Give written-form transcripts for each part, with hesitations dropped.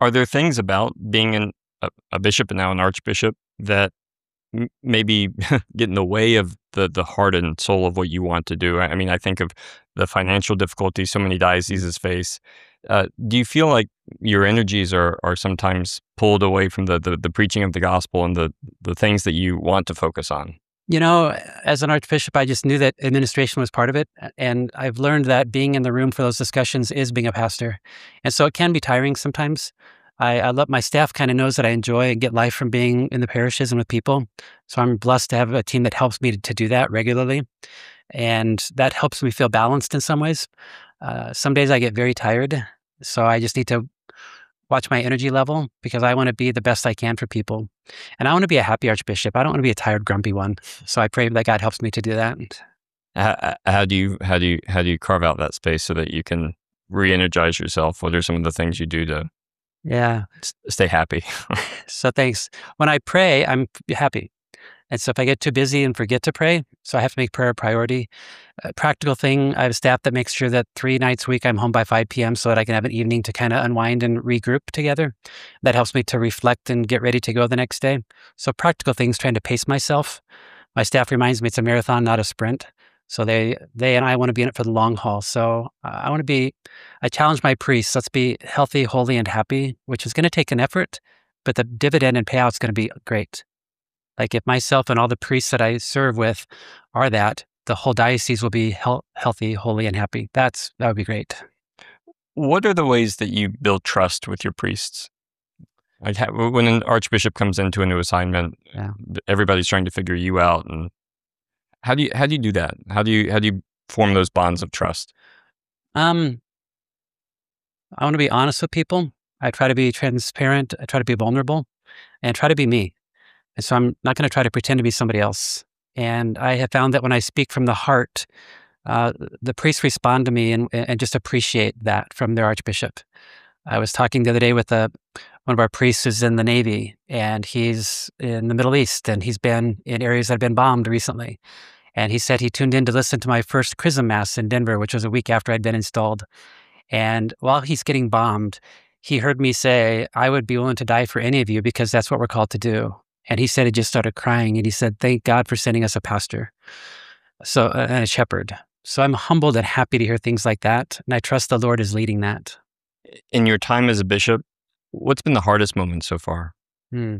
Are there things about being a bishop and now an archbishop that maybe get in the way of the heart and soul of what you want to do? I mean, I think of the financial difficulties so many dioceses face. Do you feel like your energies are sometimes pulled away from the preaching of the gospel and the things that you want to focus on? You know, as an archbishop, I just knew that administration was part of it. And I've learned that being in the room for those discussions is being a pastor. And so it can be tiring sometimes. I love my staff kind of knows that I enjoy and get life from being in the parishes and with people. So I'm blessed to have a team that helps me to do that regularly. And that helps me feel balanced in some ways. Some days I get very tired. So I just need to watch my energy level because I want to be the best I can for people. And I want to be a happy archbishop. I don't want to be a tired, grumpy one. So I pray that God helps me to do that. How do you carve out that space so that you can re-energize yourself? What are some of the things you do to Yeah. stay happy? So thanks. When I pray, I'm happy. And so if I get too busy and forget to pray, so I have to make prayer a priority. A practical thing, I have a staff that makes sure that 3 nights a week I'm home by 5 p.m. so that I can have an evening to kind of unwind and regroup together. That helps me to reflect and get ready to go the next day. So practical things, trying to pace myself. My staff reminds me it's a marathon, not a sprint. So they and I want to be in it for the long haul. So I challenge my priests, let's be healthy, holy, and happy, which is going to take an effort, but the dividend and payout is going to be great. Like if myself and all the priests that I serve with are that, the whole diocese will be healthy, holy, and happy. That would be great. What are the ways that you build trust with your priests? Like when an archbishop comes into a new assignment, Yeah. everybody's trying to figure you out, and how do you do that? How do you form those bonds of trust? Um, I want to be honest with people. I try to be transparent. I try to be vulnerable and try to be me. And so I'm not going to try to pretend to be somebody else. And I have found that when I speak from the heart, the priests respond to me and just appreciate that from their archbishop. I was talking the other day with one of our priests who's in the Navy, and he's in the Middle East, and he's been in areas that have been bombed recently. And he said he tuned in to listen to my first Chrism Mass in Denver, which was a week after I'd been installed. And while he's getting bombed, he heard me say, I would be willing to die for any of you because that's what we're called to do. And he said he just started crying, and he said, thank God for sending us a pastor and a shepherd. So I'm humbled and happy to hear things like that. And I trust the Lord is leading that. In your time as a bishop, what's been the hardest moment so far? Hmm.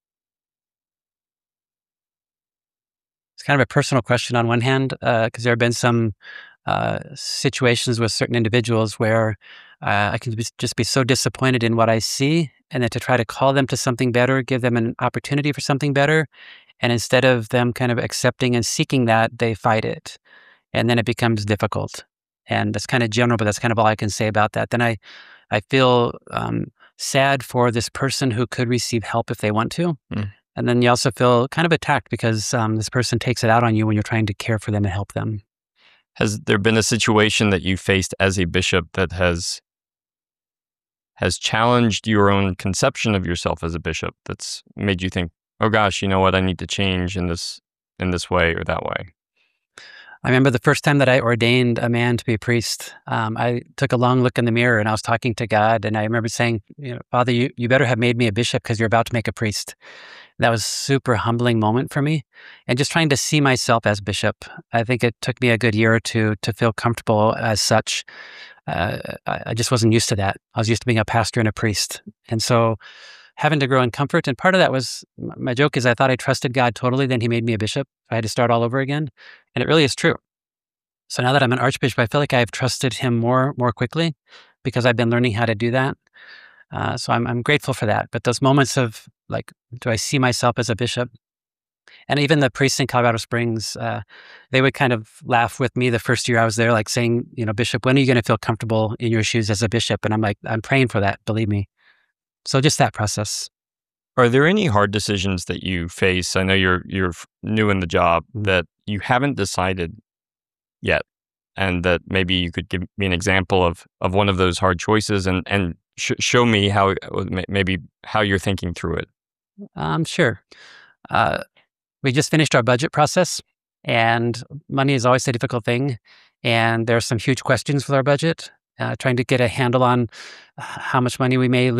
It's kind of a personal question on one hand, because there have been some situations with certain individuals where I can just be so disappointed in what I see, and then to try to call them to something better, give them an opportunity for something better. And instead of them kind of accepting and seeking that, they fight it. And then it becomes difficult. And that's kind of general, but that's kind of all I can say about that. Then I feel sad for this person who could receive help if they want to. Mm. And then you also feel kind of attacked because this person takes it out on you when you're trying to care for them and help them. Has there been a situation that you faced as a bishop that has challenged your own conception of yourself as a bishop, that's made you think, oh gosh, you know what, I need to change in this way or that way? I remember the first time that I ordained a man to be a priest. I took a long look in the mirror and I was talking to God, and I remember saying, Father, you better have made me a bishop because you're about to make a priest. That was a super humbling moment for me, and just trying to see myself as bishop. I think it took me a good year or two to feel comfortable as such. I just wasn't used to that. I was used to being a pastor and a priest. And so having to grow in comfort. And part of that was, my joke is I thought I trusted God totally, then he made me a bishop. I had to start all over again. And it really is true. So now that I'm an archbishop, I feel like I've trusted him more quickly because I've been learning how to do that. So I'm grateful for that. But those moments of like, do I see myself as a bishop? And even the priests in Colorado Springs, they would kind of laugh with me the first year I was there, like saying, Bishop, when are you going to feel comfortable in your shoes as a bishop? And I'm like, I'm praying for that, believe me. So just that process. Are there any hard decisions that you face? I know you're new in the job, that you haven't decided yet, and that maybe you could give me an example of one of those hard choices and show me how maybe how you're thinking through it. Sure. We just finished our budget process, and money is always a difficult thing. And there are some huge questions with our budget, trying to get a handle on how much money we may